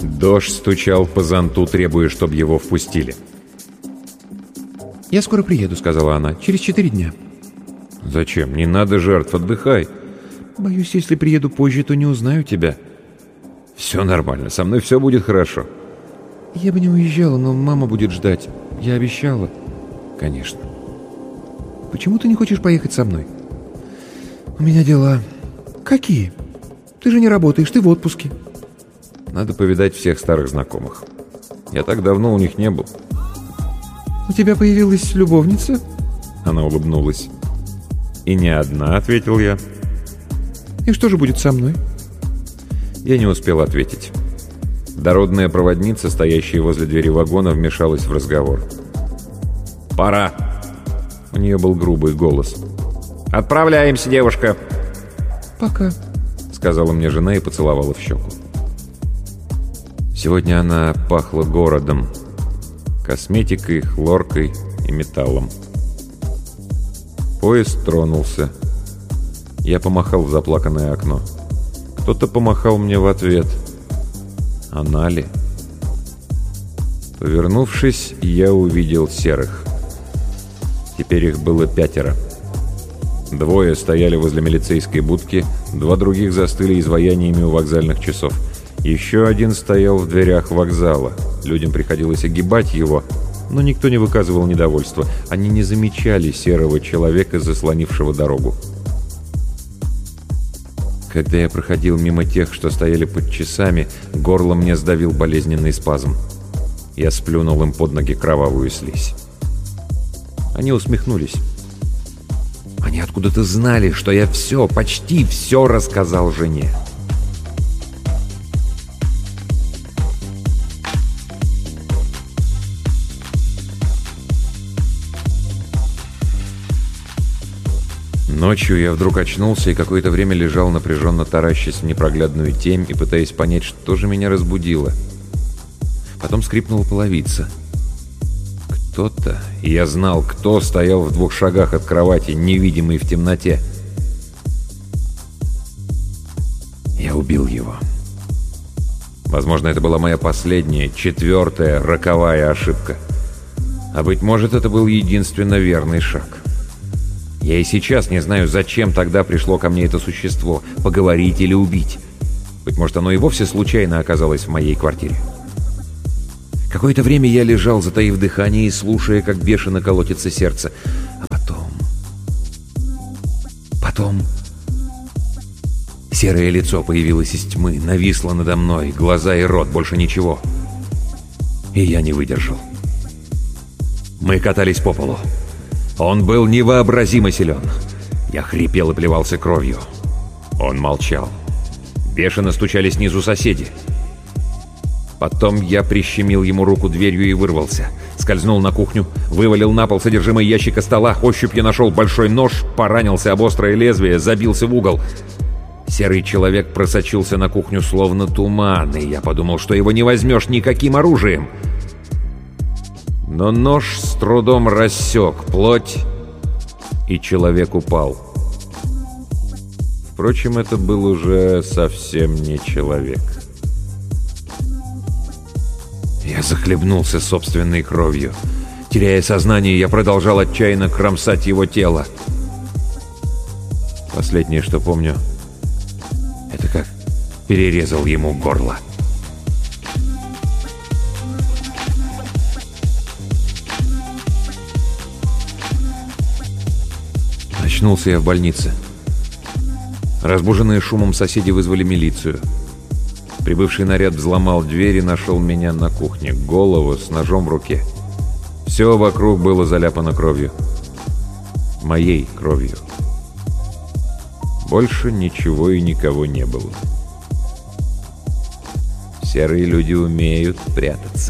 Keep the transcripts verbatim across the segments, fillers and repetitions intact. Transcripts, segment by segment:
Дождь стучал по зонту, требуя, чтобы его впустили. «Я скоро приеду», — сказала она, — «через четыре дня». «Зачем? Не надо жертв, отдыхай». «Боюсь, если приеду позже, то не узнаю тебя». «Все нормально, со мной все будет хорошо». «Я бы не уезжала, но мама будет ждать. Я обещала». «Конечно». «Почему ты не хочешь поехать со мной?» «У меня дела». «Какие? Ты же не работаешь, ты в отпуске». «Надо повидать всех старых знакомых. Я так давно у них не был». «У тебя появилась любовница?» Она улыбнулась. «И не одна», — ответил я. «И что же будет со мной?» Я не успел ответить. Дородная проводница, стоящая возле двери вагона, вмешалась в разговор. «Пора!» У нее был грубый голос. «Отправляемся, девушка!» «Пока», — сказала мне жена и поцеловала в щеку. Сегодня она пахла городом, косметикой, хлоркой и металлом. Поезд тронулся. Я помахал в заплаканное окно. Кто-то помахал мне в ответ. Она ли? Повернувшись, я увидел серых. Теперь их было пятеро. Двое стояли возле милицейской будки, два других застыли изваяниями у вокзальных часов. Еще один стоял в дверях вокзала. Людям приходилось огибать его, но никто не выказывал недовольства. Они не замечали серого человека, заслонившего дорогу. Когда я проходил мимо тех, что стояли под часами, горло мне сдавил болезненный спазм. Я сплюнул им под ноги кровавую слизь. Они усмехнулись. Они откуда-то знали, что я все, почти все рассказал жене. Ночью я вдруг очнулся и какое-то время лежал, напряженно таращась в непроглядную темь и пытаясь понять, что же меня разбудило. Потом скрипнула половица. Кто-то, и я знал, кто стоял в двух шагах от кровати, невидимый в темноте. Я убил его. Возможно, это была моя последняя, четвертая, роковая ошибка. А быть может, это был единственно верный шаг. Я и сейчас не знаю, зачем тогда пришло ко мне это существо, поговорить или убить. Быть может, оно и вовсе случайно оказалось в моей квартире. Какое-то время я лежал, затаив дыхание и слушая, как бешено колотится сердце. А потом... Потом... Серое лицо появилось из тьмы, нависло надо мной, глаза и рот, больше ничего. И я не выдержал. Мы катались по полу. Он был невообразимо силен. Я хрипел и плевался кровью. Он молчал. Бешено стучали снизу соседи. Потом я прищемил ему руку дверью и вырвался. Скользнул на кухню, вывалил на пол содержимое ящика стола, ощупью нашел большой нож, поранился об острое лезвие, забился в угол. Серый человек просочился на кухню словно туман, и я подумал, что его не возьмешь никаким оружием. Но нож с трудом рассек плоть, и человек упал. Впрочем, это был уже совсем не человек. Я захлебнулся собственной кровью. Теряя сознание, я продолжал отчаянно кромсать его тело. Последнее, что помню, это как перерезал ему горло. Очнулся я в больнице. Разбуженные шумом соседи вызвали милицию. Прибывший наряд взломал дверь и нашел меня на кухне, голову с ножом в руке. Все вокруг было заляпано кровью. Моей кровью. Больше ничего и никого не было. Серые люди умеют прятаться.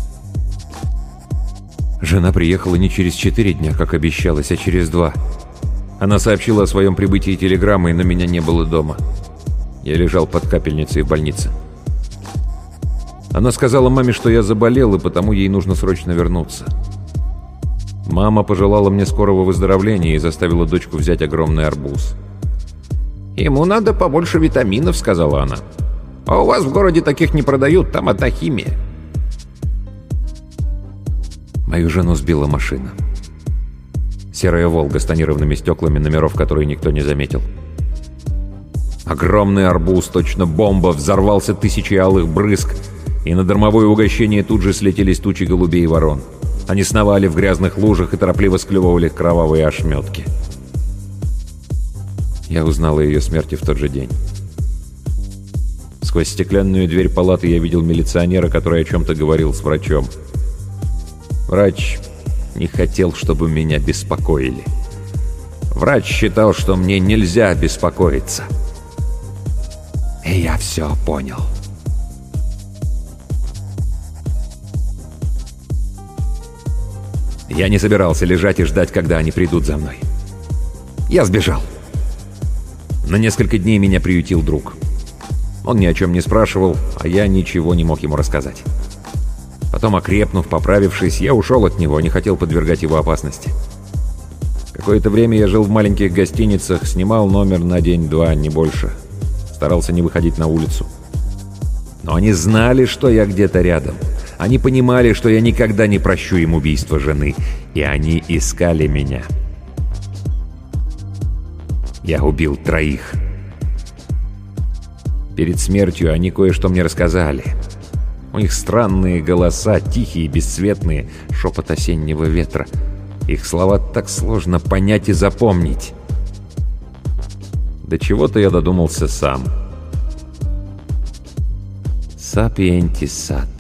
Жена приехала не через четыре дня, как обещалось, а через два. Она сообщила о своем прибытии телеграммой, но меня не было дома. Я лежал под капельницей в больнице. Она сказала маме, что я заболел, и потому ей нужно срочно вернуться. Мама пожелала мне скорого выздоровления и заставила дочку взять огромный арбуз. «Ему надо побольше витаминов», — сказала она. А у вас в городе таких не продают, там одна химия. Мою жену сбила машина. Серая «Волга» с тонированными стеклами, номеров которой никто не заметил. Огромный арбуз, точно бомба, взорвался тысячей алых брызг, и на дармовое угощение тут же слетелись тучи голубей и ворон. Они сновали в грязных лужах и торопливо склевывали кровавые ошметки. Я узнал о ее смерти в тот же день. Сквозь стеклянную дверь палаты я видел милиционера, который о чем-то говорил с врачом. Врач не хотел, чтобы меня беспокоили. Врач считал, что мне нельзя беспокоиться. И я все понял. Я не собирался лежать и ждать, когда они придут за мной. Я сбежал. На несколько дней меня приютил друг. Он ни о чем не спрашивал, а я ничего не мог ему рассказать. Потом, окрепнув, поправившись, я ушел от него, не хотел подвергать его опасности. Какое-то время я жил в маленьких гостиницах, снимал номер на день-два, не больше. Старался не выходить на улицу. Но они знали, что я где-то рядом. Они понимали, что я никогда не прощу им убийство жены. И они искали меня. Я убил троих. Перед смертью они кое-что мне рассказали. У них странные голоса, тихие, бесцветные, шепот осеннего ветра. Их слова так сложно понять и запомнить. До чего-то я додумался сам. Сапиентис сат.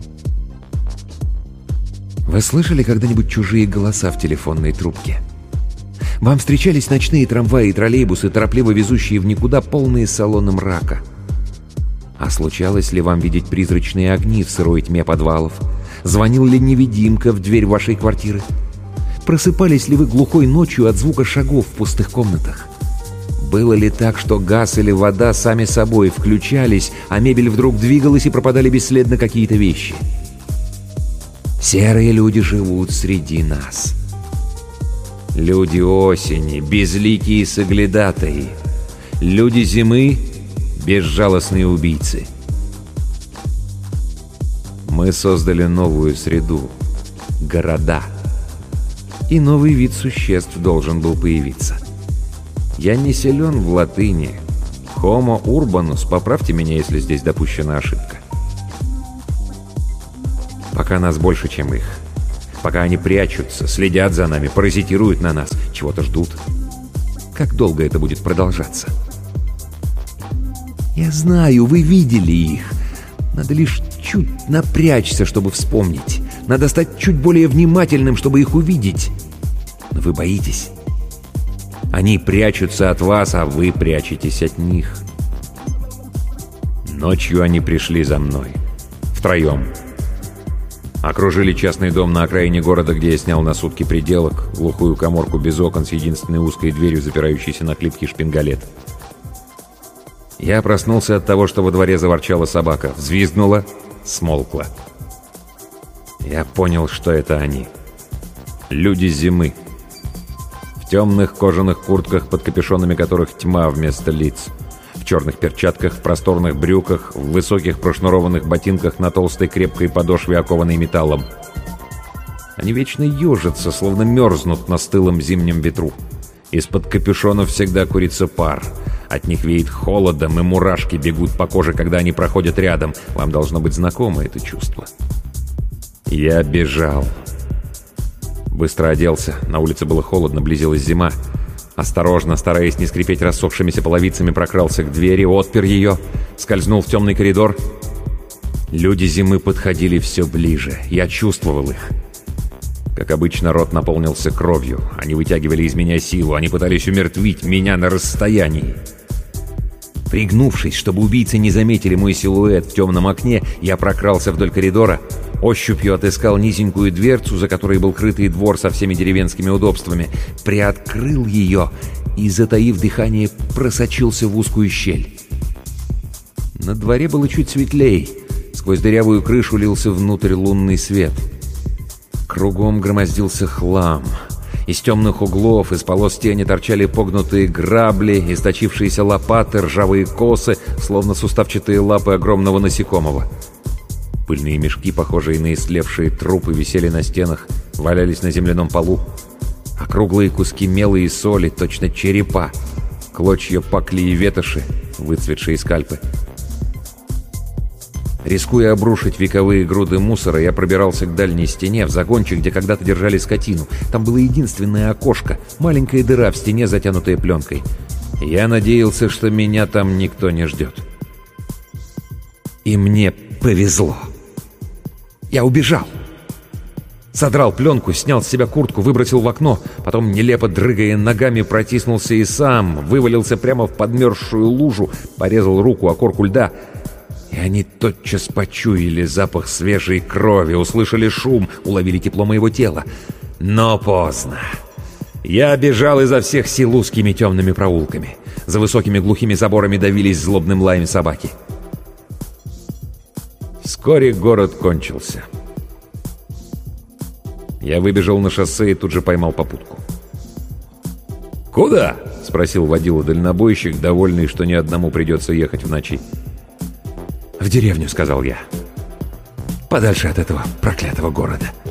Вы слышали когда-нибудь чужие голоса в телефонной трубке? Вам встречались ночные трамваи и троллейбусы, торопливо везущие в никуда, полные салоны мрака? А случалось ли вам видеть призрачные огни в сырой тьме подвалов? Звонил ли невидимка в дверь вашей квартиры? Просыпались ли вы глухой ночью от звука шагов в пустых комнатах? Было ли так, что газ или вода сами собой включались, а мебель вдруг двигалась и пропадали бесследно какие-то вещи? Серые люди живут среди нас. Люди осени, безликие соглядатаи. Люди зимы — безжалостные убийцы. Мы создали новую среду — города. И новый вид существ должен был появиться. Я не силен в латыни. Homo urbanus, поправьте меня, если здесь допущена ошибка. Пока нас больше, чем их. Пока они прячутся, следят за нами, паразитируют на нас, чего-то ждут. Как долго это будет продолжаться? Я знаю, вы видели их. Надо лишь чуть напрячься, чтобы вспомнить. Надо стать чуть более внимательным, чтобы их увидеть. Но вы боитесь. Они прячутся от вас, а вы прячетесь от них. Ночью они пришли за мной. Втроем. Окружили частный дом на окраине города, где я снял на сутки пределок, глухую каморку без окон с единственной узкой дверью, запирающейся на клипкий шпингалет. Я проснулся от того, что во дворе заворчала собака, взвизгнула, смолкла. Я понял, что это они. Люди зимы. В темных кожаных куртках, под капюшонами которых тьма вместо лиц. В черных перчатках, в просторных брюках, в высоких прошнурованных ботинках на толстой крепкой подошве, окованной металлом. Они вечно ежатся, словно мерзнут на стылом зимнем ветру. Из-под капюшонов всегда курится пар. От них веет холодом, и мурашки бегут по коже, когда они проходят рядом. Вам должно быть знакомо это чувство. Я бежал. Быстро оделся. На улице было холодно, близилась зима. Осторожно, стараясь не скрипеть рассохшимися половицами, прокрался к двери, отпер ее, скользнул в темный коридор. Люди зимы подходили все ближе. Я чувствовал их. Как обычно, рот наполнился кровью. Они вытягивали из меня силу. Они пытались умертвить меня на расстоянии. Пригнувшись, чтобы убийцы не заметили мой силуэт в темном окне, я прокрался вдоль коридора, ощупью отыскал низенькую дверцу, за которой был крытый двор со всеми деревенскими удобствами, приоткрыл ее и, затаив дыхание, просочился в узкую щель. На дворе было чуть светлей. Сквозь дырявую крышу лился внутрь лунный свет. Кругом громоздился хлам. Из темных углов, из полос тени торчали погнутые грабли, источившиеся лопаты, ржавые косы, словно суставчатые лапы огромного насекомого. Пыльные мешки, похожие на истлевшие трупы, висели на стенах, валялись на земляном полу. Округлые куски мела и соли, точно черепа, клочья пакли и ветоши, выцветшие скальпы. Рискуя обрушить вековые груды мусора, я пробирался к дальней стене, в загончик, где когда-то держали скотину. Там было единственное окошко, маленькая дыра в стене, затянутая пленкой. Я надеялся, что меня там никто не ждет. И мне повезло. Я убежал. Содрал пленку, снял с себя куртку, выбросил в окно, потом, нелепо дрыгая ногами, протиснулся и сам, вывалился прямо в подмерзшую лужу, порезал руку о корку льда. И они тотчас почуяли запах свежей крови, услышали шум, уловили тепло моего тела. Но поздно. Я бежал изо всех сил узкими темными проулками. За высокими глухими заборами давились злобным лаем собаки. Вскоре город кончился. Я выбежал на шоссе и тут же поймал попутку. «Куда?» — спросил водила-дальнобойщик, довольный, что ни одному придется ехать в ночи. «В деревню», — сказал я. «Подальше от этого проклятого города».